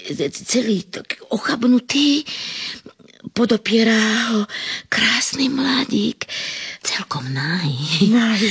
celý tak ochabnutý, podopiera ho krásny mladík, celkom nahý.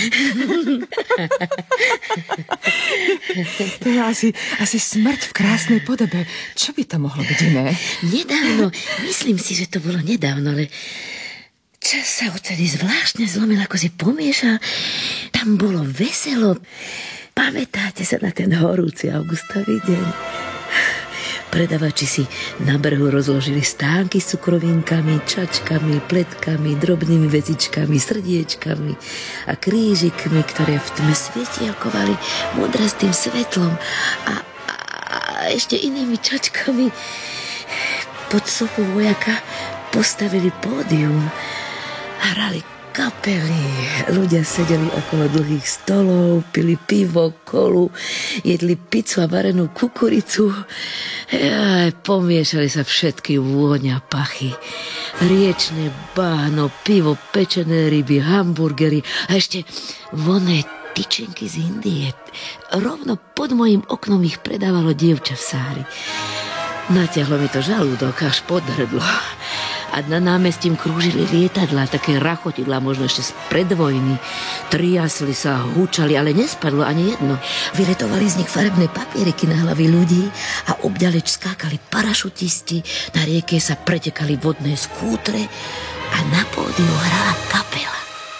To je asi smrť v krásnej podobe. Čo by to mohlo byť iné? Nedávno, myslím si, že to bolo nedávno, ale čas sa odtedy zvláštne zlomil, ako si pomiešal. Tam bolo veselo. Pamätáte sa na ten horúci augustový deň? Predavači si na brehu rozložili stánky s cukrovinkami, čačkami, pletkami, drobnými vezičkami, srdiečkami a krížikmi, ktoré v tme svetielkovali modrastým svetlom a ešte inými čačkami. Pod sochu vojaka postavili pódium a hrali kapely. Ľudia sedeli okolo dlhých stolov, pili pivo, kolu, jedli pizzu a varenú kukuricu. Pomiešali sa všetky vôňa pachy. Riečne bahno, pivo, pečené ryby, hamburgery a ešte voné tyčinky z Indie. Rovno pod mojím oknom ich predávalo dievča v sári. Natiahlo mi to žalúdok až pod hrdlo. A na námestím krúžili lietadlá, také rachotidlá, možno ešte z predvojny. Triasli sa, húčali, ale nespadlo ani jedno. Vyletovali z nich farebné papieriky na hlavy ľudí a obďaleč skákali parašutisti, na rieke sa pretekali vodné skútre a na pódiu hrala kapela.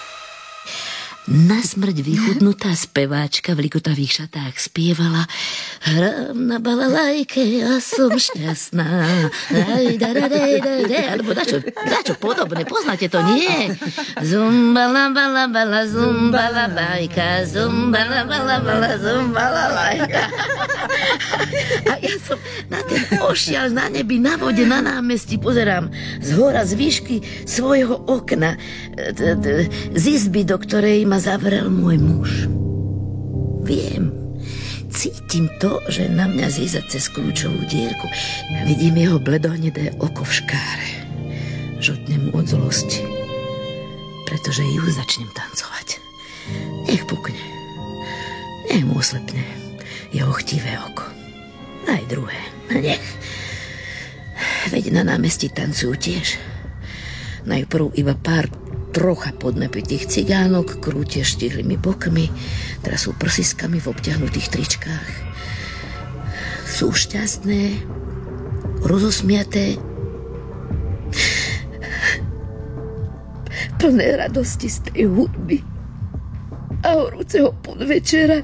Na smrť vychudnutá speváčka v likotavých šatách spievala: Hrám na balalajke a som šťastná. Alebo dačo podobné, poznáte to, nie? Zumbala bala bala zumbala lajka, zumbala bala bala zumbala lajka. A ja som na ten ošial na nebi, na vode, na námestí pozerám z hora, z výšky svojho okna, z izby, do ktorej ma zavrel môj muž. Viem, cítim to, že na mňa zíza cez kľúčovú dierku. Vidím jeho bledohnedé oko v škáre. Žltne mu od zlosti, pretože ju začnem tancovať. Nech pukne, nech mu oslepne jeho chtivé oko. Aj druhé, nech. Veď na námestí tancujú tiež. Najprv iba pár trocha podnapitých cigánok krútia štíhlými bokmi, trasú prsiskami v obťahnutých tričkách. Sú šťastné, rozosmiaté, plné radosti z tej hudby a horúceho podvečera.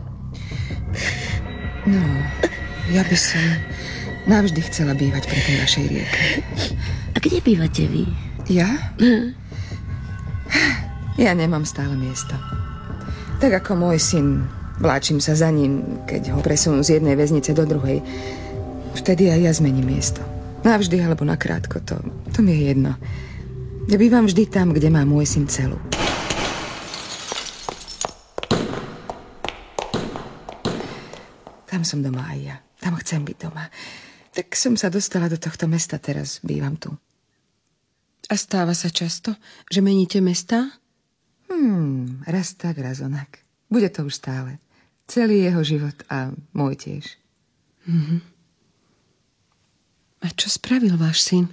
No, ja by som navždy chcela bývať pri tej vašej rieke. A kde bývate vy? Ja? Ja nemám stále miesto. Tak ako môj syn, vláčim sa za ním, keď ho presunú z jednej väznice do druhej. Vtedy aj ja zmením miesto. Navždy alebo nakrátko, to mi je jedno. Ja bývam vždy tam, kde má môj syn celu. Tam som doma aj ja. Tam chcem byť doma. Tak som sa dostala do tohto mesta, teraz bývam tu. A stáva sa často, že meníte mestá? Raz tak, raz onak. Bude to už stále. Celý jeho život a môj tiež. A čo spravil váš syn?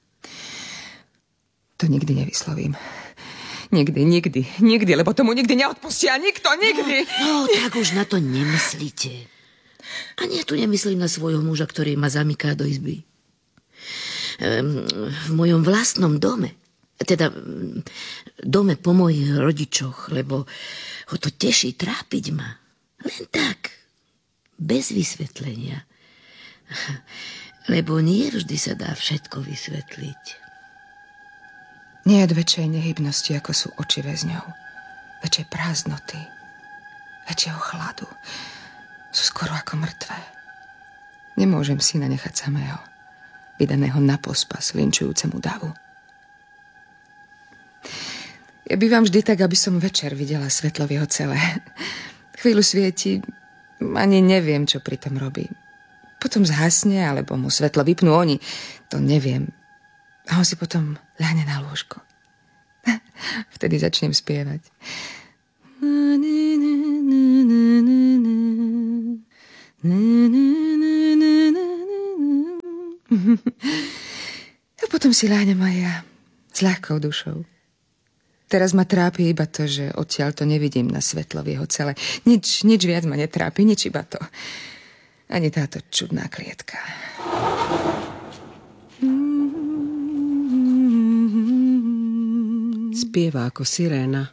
To nikdy nevyslovím. Nikdy, lebo tomu nikdy neodpustia. Nikto, nikdy. No, tak už na to nemyslíte. Ani ja tu nemyslím na svojho muža, ktorý ma zamyká do izby. V mojom vlastnom dome, teda dome po mojich rodičoch, lebo ho to teší trápiť ma. Len tak, bez vysvetlenia. Lebo nie vždy sa dá všetko vysvetliť. Nie je väčšej nehybnosti, ako sú oči väzňov. Väčšej prázdnoty, väčšieho chladu. Sú skoro ako mŕtvé. Nemôžem syna nechať samého, vydaného na pospas linčujúcemu davu. Ja bývam vždy tak, aby som večer videla svetlo v jeho cele. Chvíľu svieti, ani neviem, čo pri tom robí. Potom zhasne, alebo mu svetlo vypnú oni, to neviem. A on si potom ľahne na lôžko. Vtedy začnem spievať. A potom si láhnem aj ja s ľahkou dušou. Teraz ma trápi iba to, že odtiaľ to nevidím na svetlo v jeho cele. Nič viac ma netrápi, nič iba to. Ani táto čudná klietka. Spieva ako siréna.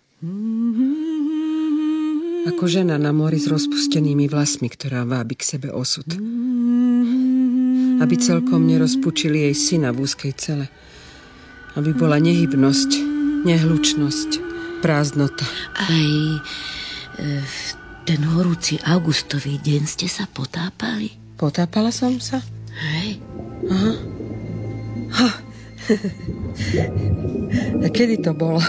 Ako žena na mori s rozpustenými vlasmi, ktorá vábi k sebe osud. Aby celkom nerozpučili jej syna v úzkej cele. Aby bola nehybnosť, nehlučnosť, prázdnota. Aj ten horúci augustový deň ste sa potápali? Potápala som sa? Hej. Aha. Ha. A kedy to bolo?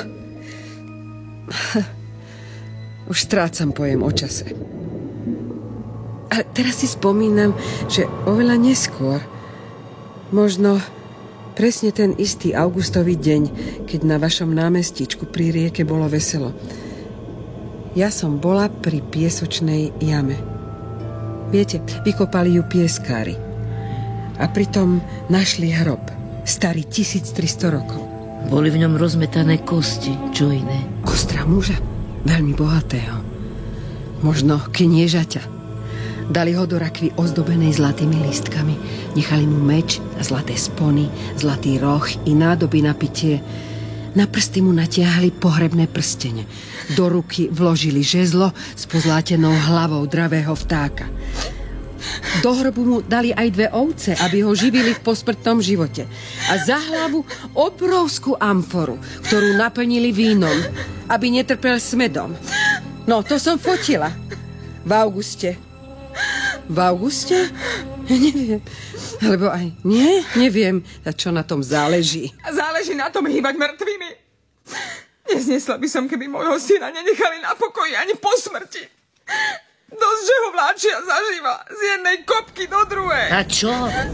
Už strácam pojem o čase. Ale teraz si spomínam, že oveľa neskôr, možno presne ten istý augustový deň, keď na vašom námestíčku pri rieke bolo veselo. Ja som bola pri piesočnej jame. Viete, vykopali ju pieskári. A pritom našli hrob, starý 1300 rokov. Boli v ňom rozmetané kosti, čo iné? Kostra muža, veľmi bohatého. Možno kniežaťa. Dali ho do rakvy ozdobenej zlatými lístkami. Nechali mu meč, zlaté spony, zlatý roh i nádoby na pitie. Na prsty mu natiahli pohrebné prstene. Do ruky vložili žezlo s pozlátenou hlavou dravého vtáka. Do hrobu mu dali aj 2 ovce, aby ho živili v posmrtnom živote. A za hlavu obrovskú amforu, ktorú naplnili vínom, aby netrpel smedom. No, to som fotila. V auguste. V auguste? Neviem. Alebo aj nie, neviem, čo na tom záleží. Záleží na tom hýbať mŕtvými. Neznesla by som, keby môjho syna nenechali na pokoji ani po smrti. Dosť, že ho vláčia zaživa z jednej kopky do druhej. A čo?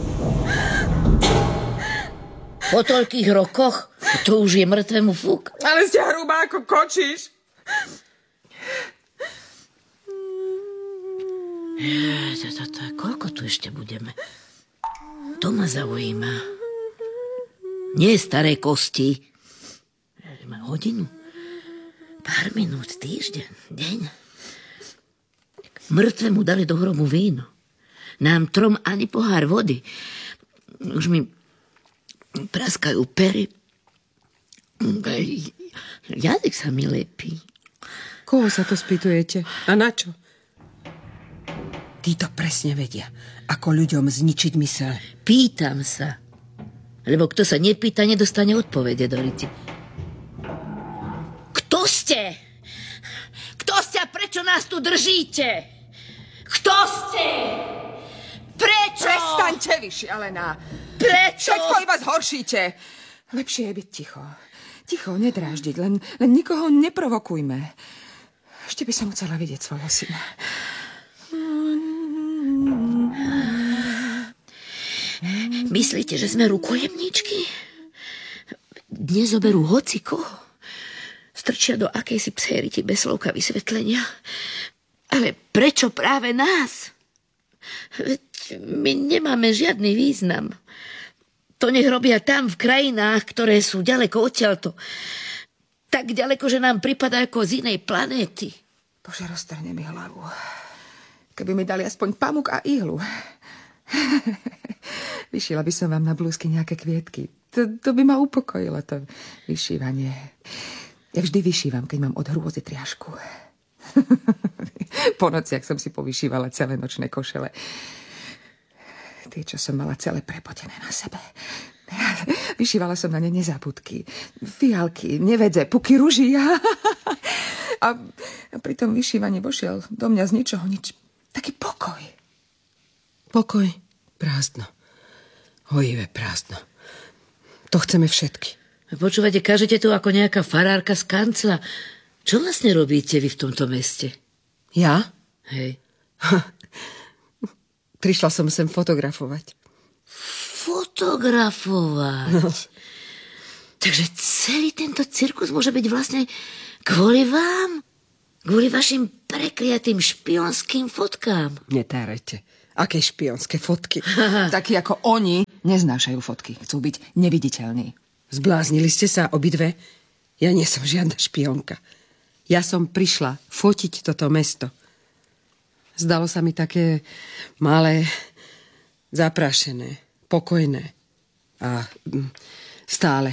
Po toľkých rokoch? To už je mŕtvemu fúk. Ale ste hrubá ako kočíš. Koľko tu ešte budeme? To ma zaujíma. Nie staré kosti. Hodinu? Pár minút, týždeň, deň. Mŕtvemu dali do hrobu víno. Nám 3 ani pohár vody. Už mi praskajú pery. Jazyk sa mi lepí. Koho sa to spýtujete? A na čo? Títo presne vedia, ako ľuďom zničiť myseľ. Pýtam sa. Lebo kto sa nepýta, nedostane odpovede, Doriti. Kto ste? Kto ste a prečo nás tu držíte? Kto ste? Prečo? Prestaňte, vy šialená. Prečo? Všetko iba zhoršíte. Lepšie je byť ticho. Ticho, nedráždiť, len nikoho neprovokujme. Ešte by som chcela vidieť svojho syna. Myslíte, že sme rukojemníčky? Dnes zoberú hocikoho. Strčia do akejsi psériti bez slovka vysvetlenia. Ale prečo práve nás? Veď my nemáme žiadny význam. To nech robia tam, v krajinách, ktoré sú ďaleko odtiaľto. Tak ďaleko, že nám pripadá ako z inej planéty. Bože, roztrhne mi hlavu. Keby mi dali aspoň pamuk a ihlu. Vyšila by som vám na blúzky nejaké kvietky. To by ma upokojilo, to vyšívanie. Ja vždy vyšívam, keď mám od hrôzy triašku. Po nociach som si povyšívala celé nočné košele. Tie, čo som mala celé prepotené na sebe. Vyšívala som na ne nezábudky, fialky, nevedze, puky ruží. A pri tom vyšívaní vošiel do mňa z ničoho nič. Taký pokoj. Pokoj, prázdno. Hojivé prázdno. To chceme všetky. Počúvate, kažete tu ako nejaká farárka z kancla. Čo vlastne robíte vy v tomto meste? Ja? Hej. Prišla som sem fotografovať. Fotografovať? No. Takže celý tento cirkus môže byť vlastne kvôli vám? Kvôli vašim prekliatým špionským fotkám? Netárajte. Aké špionské fotky? Takí ako oni Neznášajú fotky, chcú byť neviditeľní. Zbláznili ste sa obidve? Ja nie som žiadna špionka. Ja som prišla fotiť toto mesto. Zdalo sa mi také malé, zaprášené, pokojné. A stále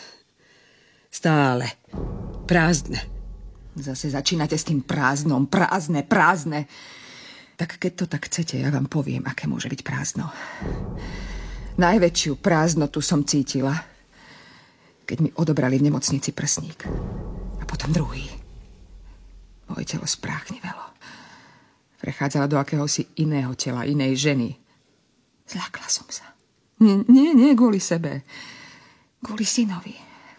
prázdne. Zase začínate s tým prázdnom. Prázdne. Tak keď to tak chcete, ja vám poviem, aké môže byť prázdno. Najväčšiu prázdnotu som cítila, keď mi odobrali v nemocnici prsník. A potom druhý. Moje telo spráchnivelo. Prechádzala do akéhosi iného tela, inej ženy. Zľakla som sa. Nie kvôli sebe. Kvôli synovi.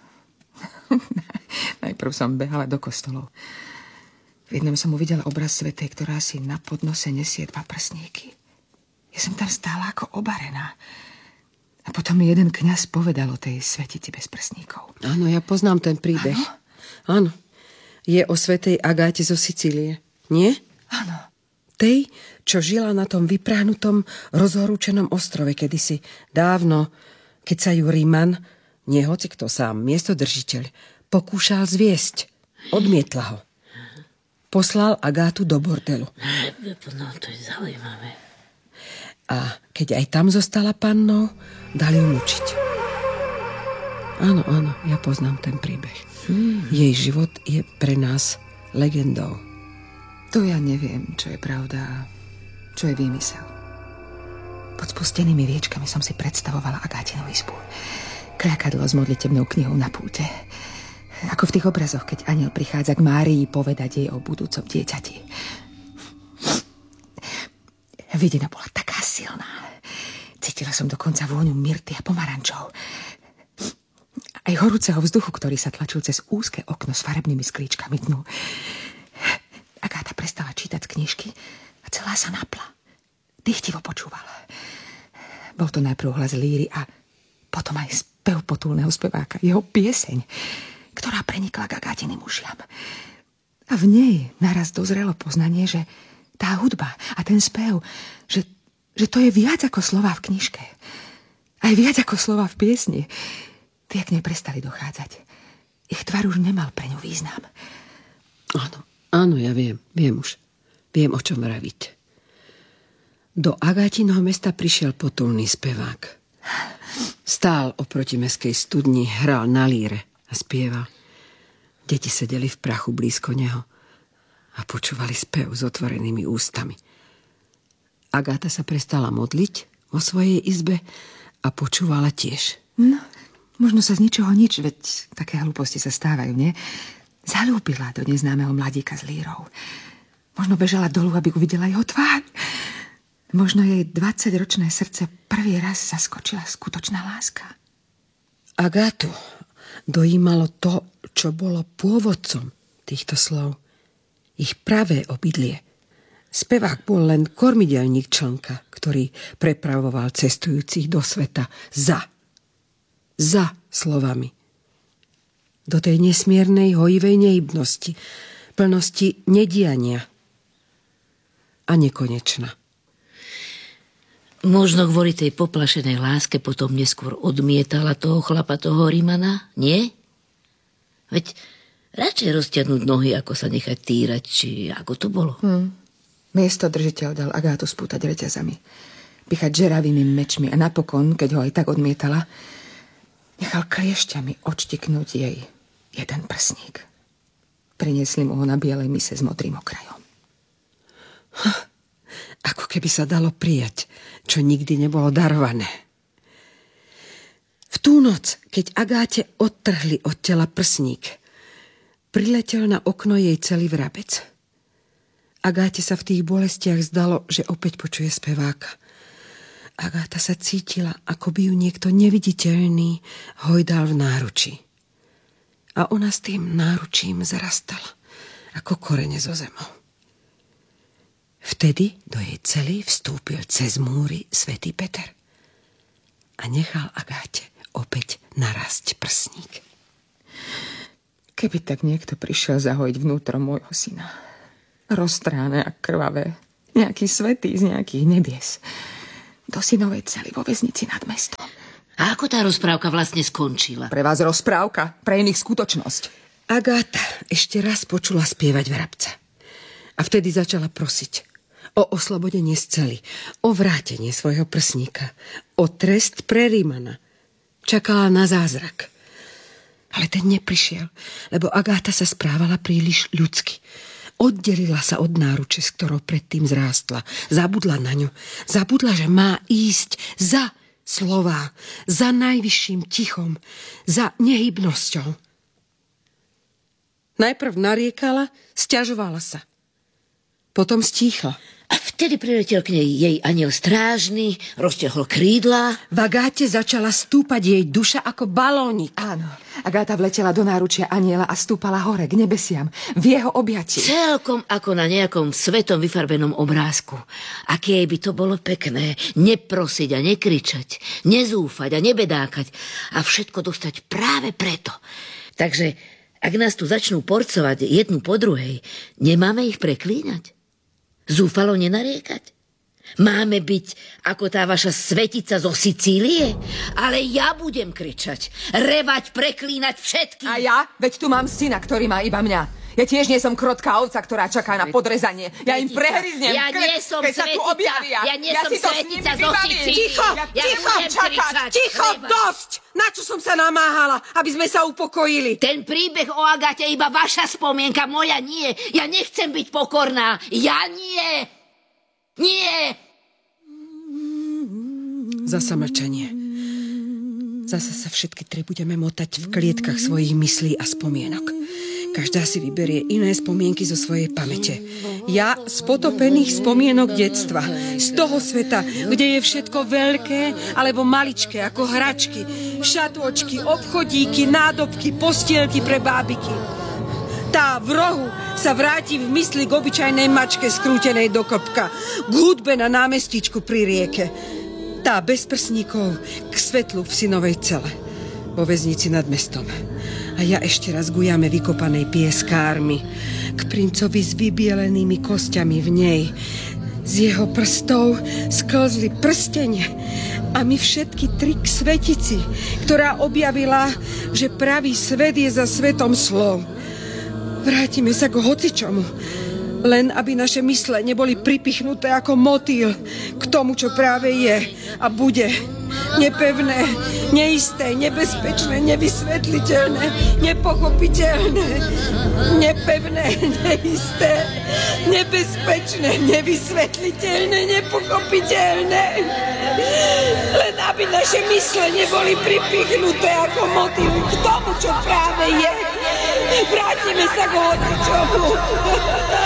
Najprv som behala do kostolov. V jednom som uvidela obraz svätej, ktorá si na podnose nesie 2 prsníky. Ja som tam stála ako obarená. A potom mi jeden kňaz povedal o tej svetici bez prsníkov. Áno, ja poznám ten príbeh. Áno. Je o svätej Agáte zo Sicílie. Nie? Áno. Tej, čo žila na tom vyprahnutom, rozhorúčenom ostrove kedysi dávno, keď sa ju Riman, nie hoci kto sám, miestodržiteľ, pokúšal zviesť. Odmietla ho. Poslal Agátu do bordelu. No, to je zaujímavé. A keď aj tam zostala pannou, dali ju mučiť. Áno, ja poznám ten príbeh. Jej život je pre nás legendou. To ja neviem, čo je pravda, čo je výmysel. Pod spustenými viečkami som si predstavovala Agátinu izbu. Kľakadlo s modlitebnou knihou na púte. Ako v tých obrazoch, keď anjel prichádza k Márii povedať jej o budúcom dieťati. Vidina bola taká silná. Cítila som dokonca vôňu myrty a pomarančov. Aj horúceho vzduchu, ktorý sa tlačil cez úzke okno s farebnými sklíčkami dnu. Agáta prestala čítať z knižky a celá sa napla. Dychtivo počúvala. Bol to najprv hlas líry a potom aj spev potulného speváka. Jeho pieseň, ktorá prenikla k Agátinem ušiam. A v nej naraz dozrelo poznanie, že tá hudba a ten spev, že to je viac ako slova v knižke. Aj viac ako slova v piesni. Tie k nej prestali dochádzať. Ich tvar už nemal pre ňu význam. Áno, ja viem už. Viem, o čom vravíte. Do Agátinho mesta prišiel potulný spevák. Stál oproti mestskej studni, hral na líre a spieval. Deti sedeli v prachu blízko neho a počúvali spev s otvorenými ústami. Agáta sa prestala modliť vo svojej izbe a počúvala tiež. No, možno sa z ničoho nič, veď také hlúposti sa stávajú, nie? Zalúbila do neznámeho mladíka s lírou. Možno bežala dolu, aby uvidela jeho tvár. Možno jej 20-ročné srdce prvý raz zaskočila skutočná láska. Agátu dojímalo to, čo bolo pôvodcom týchto slov. Ich pravé obydlie. Spevák bol len kormidelník člnka, ktorý prepravoval cestujúcich do sveta za slovami. Do tej nesmiernej hojivej nehybnosti, plnosti nediania a nekonečna. Možno kvôli tej poplašenej láske potom neskôr odmietala toho chlapa, toho Rimana, nie? Veď radšej roztiahnuť nohy, ako sa nechať týrať, či ako to bolo? Miestodržiteľ dal Agátu spútať reťazami, pichať žeravými mečmi a napokon, keď ho aj tak odmietala, nechal kliešťami odštiknúť jej jeden prsník. Priniesli mu ho na bielej mise s modrým okrajom. Ako keby sa dalo prijať, čo nikdy nebolo darované. V tú noc, keď Agáte odtrhli od tela prsník, priletel na okno jej celý vrabec. Agáte sa v tých bolestiach zdalo, že opäť počuje speváka. Agáta sa cítila, ako by ju niekto neviditeľný hojdal v náručí. A ona s tým náručím zarastala, ako korene zo zemou. Vtedy do jej cely vstúpil cez múry svätý Peter a nechal Agáte opäť narásť prsník. Keby tak niekto prišiel zahojiť vnútro môjho syna. Roztráne a krvavé. Nejaký svätý z nejakých nebies. Do synovej cely vo väznici nad mestom. A ako tá rozprávka vlastne skončila? Pre vás rozprávka, pre iných skutočnosť. Agáta ešte raz počula spievať vrabca. A vtedy začala prosiť o oslobodenie z cely, o vrátenie svojho prsníka, o trest pre Rímana. Čakala na zázrak. Ale ten neprišiel, lebo Agáta sa správala príliš ľudsky. Oddelila sa od náruče, s ktorou predtým zrástla. Zabudla na ňu. Zabudla, že má ísť za slová, za najvyšším tichom, za nehybnosťou. Najprv nariekala, sťažovala sa. Potom stíchla. A vtedy priletel k nej jej anjel strážny, rozťahol krídla. V Agáte začala stúpať jej duša ako balónik. Áno, Agáta vletela do náručia anjela a stúpala hore k nebesiam, v jeho objatí. Celkom ako na nejakom svetom vyfarbenom obrázku. Aké by to bolo pekné, neprosiť a nekričať, nezúfať a nebedákať a všetko dostať práve preto. Takže, ak nás tu začnú porcovať jednu po druhej, nemáme ich preklínať? Zúfalo nenariekať? Máme byť ako tá vaša svetica zo Sicílie? Ale ja budem kričať, revať, preklínať všetkých. A ja? Veď tu mám syna, ktorý má iba mňa. Ja tiež nie som krotká ovca, ktorá čaká na podrezanie. Ja im prehryznem ja nie som keď sa tu objavia. Ja nie som svetica zo Sicílie. Ticho, ticho, dosť! Na čo som sa namáhala, aby sme sa upokojili? Ten príbeh o Agáte je iba vaša spomienka, moja nie. Ja nechcem byť pokorná. Ja nie. Nie. Zasa mlčanie. Zasa sa všetky tri budeme motať v klietkach svojich myslí a spomienok. Každá si vyberie iné spomienky zo svojej pamäte. Ja z potopených spomienok detstva. Z toho sveta, kde je všetko veľké alebo maličké, ako hračky, šatôčky, obchodíky, nádobky, postielky pre bábiky. Tá v rohu sa vráti v mysli k obyčajnej mačke skrútenej do klbka, k hudbe na námestíčku pri rieke. Tá bez prsníkov k svetlu v synovej cele, vo väznici nad mestom. A ja ešte raz k jame vykopanej pieskármi, k princovi s vybielenými kostiami v nej. Z jeho prstov sklzli prstene a my všetky tri k svetici, ktorá objavila, že pravý svet je za svetom slov. Vrátime sa k hocičomu, len aby naše mysle neboli pripichnuté ako motýl k tomu, čo práve je a bude. Nepevné, neisté, nebezpečné, nevysvetliteľné, nepochopiteľné. Nepevné, neisté, nebezpečné, nevysvetliteľné, nepochopiteľné. Len aby naše mysle neboli pripichnuté ako motýl k tomu, čo práve je. Vrátime sa k hocičomu.